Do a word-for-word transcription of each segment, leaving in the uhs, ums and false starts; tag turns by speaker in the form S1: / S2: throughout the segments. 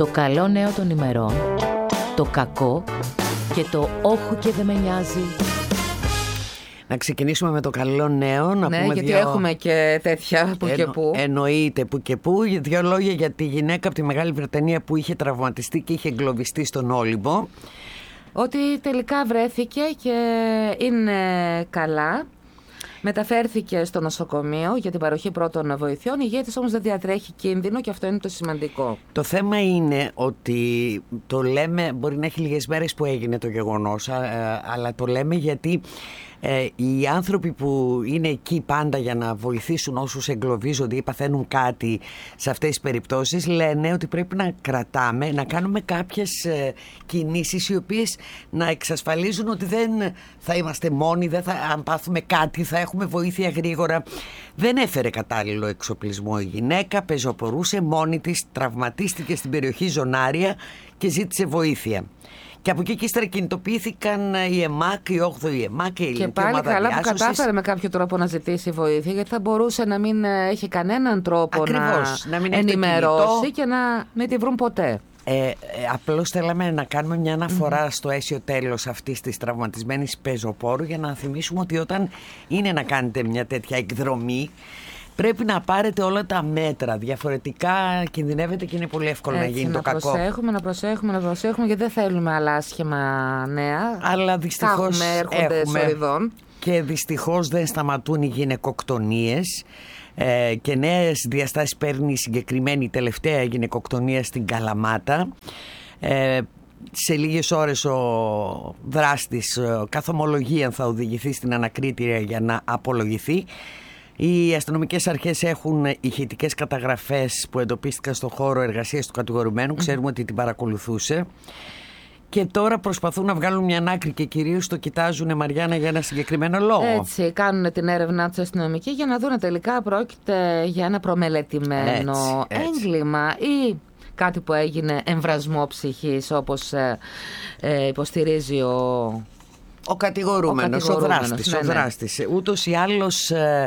S1: Το καλό νέο των ημερών, το κακό και το όχου και δεν με νοιάζει.
S2: Να ξεκινήσουμε με το καλό νέο. Να
S1: ναι,
S2: πούμε
S1: γιατί
S2: δύο...
S1: έχουμε και τέτοια που
S2: Εννο...
S1: και που.
S2: Εννοείται που και που. Δύο λόγια για τη γυναίκα από τη Μεγάλη Βρετανία που είχε τραυματιστεί και είχε εγκλωβιστεί στον Όλυμπο.
S1: Ότι τελικά βρέθηκε και είναι καλά. Μεταφέρθηκε στο νοσοκομείο για την παροχή πρώτων βοηθειών. Η ηγέτης όμως δεν διατρέχει κίνδυνο και αυτό είναι το σημαντικό.
S2: Το θέμα είναι ότι το λέμε, μπορεί να έχει λίγες μέρες που έγινε το γεγονός, αλλά το λέμε γιατί ε, οι άνθρωποι που είναι εκεί πάντα για να βοηθήσουν όσους εγκλωβίζονται ή παθαίνουν κάτι σε αυτές τις περιπτώσεις, λένε ότι πρέπει να κρατάμε, να κάνουμε κάποιες ε, κινήσεις οι οποίες να εξασφαλίζουν ότι δεν θα είμαστε μόνοι, δεν θα, αν πάθουμε κάτι θα έχουμε βοήθεια γρήγορα. Δεν έφερε κατάλληλο εξοπλισμό η γυναίκα, πεζοπορούσε μόνη της, τραυματίστηκε στην περιοχή Ζωνάρια και ζήτησε βοήθεια. Και από εκεί και ύστερα κινητοποιήθηκαν η ΕΜΑΚ, η όγδοη ΕΜΑΚ και η
S1: Και πάλι καλά που κατάφερε με κάποιο τρόπο να ζητήσει βοήθεια, γιατί θα μπορούσε να μην έχει κανέναν τρόπο
S2: Ακριβώς,
S1: να,
S2: να μην
S1: ενημερώσει και να μην τη βρουν ποτέ.
S2: Ε, ε, απλώς θέλαμε να κάνουμε μια αναφορά mm-hmm. στο αίσιο τέλος αυτής της τραυματισμένης πεζοπόρου για να θυμίσουμε ότι όταν είναι να κάνετε μια τέτοια εκδρομή πρέπει να πάρετε όλα τα μέτρα. Διαφορετικά κινδυνεύετε και είναι πολύ εύκολο Έτσι, να γίνει
S1: να
S2: το κακό.
S1: Να προσέχουμε, να προσέχουμε, να προσέχουμε γιατί δεν θέλουμε άλλα άσχημα νέα.
S2: Αλλά δυστυχώς
S1: έχουμε, έρχονται
S2: έχουμε
S1: σοριδών.
S2: Και δυστυχώς δεν σταματούν οι γυναικοκτονίες. Ε, και νέες διαστάσεις παίρνει η συγκεκριμένη τελευταία γυναικοκτονία στην Καλαμάτα. Ε, σε λίγες ώρες ο δράστης καθ' ομολογία θα οδηγηθεί στην ανακρίτρια για να απολογηθεί. Οι αστυνομικές αρχές έχουν ηχητικές καταγραφές που εντοπίστηκαν στον χώρο εργασίας του κατηγορουμένου. Ξέρουμε ότι την παρακολουθούσε. Και τώρα προσπαθούν να βγάλουν μια άκρη και κυρίως το κοιτάζουν, Μαριάννα, για ένα συγκεκριμένο λόγο.
S1: Έτσι, κάνουν την έρευνά τους αστυνομικοί για να δουν τελικά πρόκειται για ένα προμελετημένο έτσι, έγκλημα έτσι. Ή κάτι που έγινε εμβρασμό ψυχής, όπως ε, ε, υποστηρίζει ο...
S2: Ο κατηγορούμενος, ο, ο δράστης, ναι, ναι. ο δράστης. Ούτως ή άλλως ε,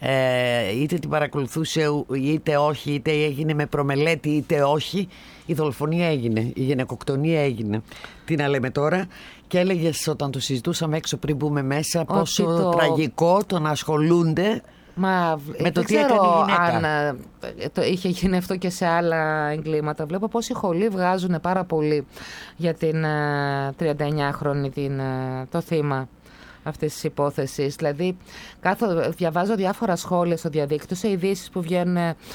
S2: ε, είτε την παρακολουθούσε είτε όχι, είτε έγινε με προμελέτη είτε όχι, η δολοφονία έγινε, η γυναικοκτονία έγινε. Τι να λέμε τώρα. Και έλεγες όταν το συζητούσαμε έξω πριν μπούμε μέσα πόσο το... τραγικό το να ασχολούνται
S1: Μα,
S2: με το τι έκανε η γυναίκα.
S1: Αν το είχε γίνει αυτό και σε άλλα εγκλήματα. Βλέπω πόσοι χολοί βγάζουν πάρα πολύ για την τριανταεννιάχρονη την, το θύμα αυτής της υπόθεσης. Δηλαδή κάθω, διαβάζω διάφορα σχόλια στο διαδίκτυο σε ειδήσεις που βγαίνουν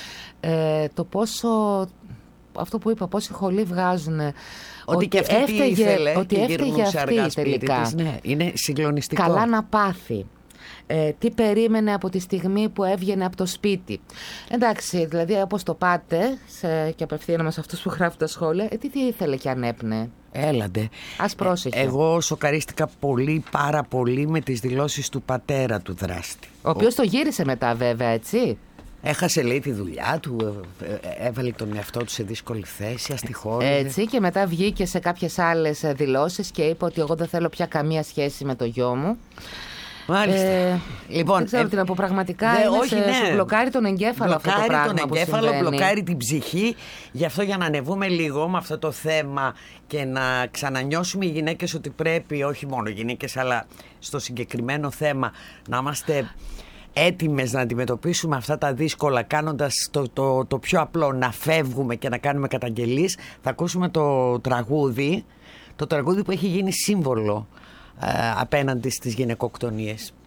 S1: ε, το πόσο, αυτό που είπα, πόσοι χολοί βγάζουν.
S2: Ότι,
S1: ότι
S2: και αυτή
S1: έφταιγε,
S2: ήθελε,
S1: ότι έφταιγε αυτή τελικά.
S2: Της, ναι, είναι συγκλονιστικό.
S1: Καλά να πάθει. Ε, τι περίμενε από τη στιγμή που έβγαινε από το σπίτι. Εντάξει, δηλαδή όπως το πάτε σε, και απευθύνομαι σε αυτούς που γράφουν τα σχόλια, ε, τι, τι ήθελε και ανέπνε.
S2: Έλαντε.
S1: Ας πρόσεχε.
S2: Ε, εγώ σοκαρίστηκα πολύ, πάρα πολύ με τις δηλώσεις του πατέρα του δράστη.
S1: Ο οποίος ο... το γύρισε μετά βέβαια, έτσι.
S2: Έχασε, λέει, τη δουλειά του, έβαλε τον εαυτό του σε δύσκολη θέση, αστιχώρησε.
S1: Έτσι, και μετά βγήκε σε κάποιες άλλες δηλώσεις και είπε ότι εγώ δεν θέλω πια καμία σχέση με το γιο μου.
S2: Μάλιστα.
S1: Ε,
S2: λοιπόν,
S1: δεν ξέρω
S2: ε,
S1: τι να πω, πραγματικά
S2: δε,
S1: είναι
S2: όχι,
S1: σε,
S2: ναι.
S1: σου μπλοκάρει τον εγκέφαλο
S2: μπλοκάρει
S1: αυτό το πράγμα
S2: τον
S1: που
S2: εγκέφαλο,
S1: συμβαίνει.
S2: μπλοκάρει την ψυχή. Γι' αυτό για να ανεβούμε λίγο με αυτό το θέμα και να ξανανιώσουμε οι γυναίκες ότι πρέπει, όχι μόνο οι γυναίκες, αλλά στο συγκεκριμένο θέμα να είμαστε έτοιμες να αντιμετωπίσουμε αυτά τα δύσκολα, κάνοντας το, το, το πιο απλό, να φεύγουμε και να κάνουμε καταγγελίες. Θα ακούσουμε το τραγούδι, το τραγούδι που έχει γίνει σύμβολο ε, απέναντι στις γυναικοκτονίες.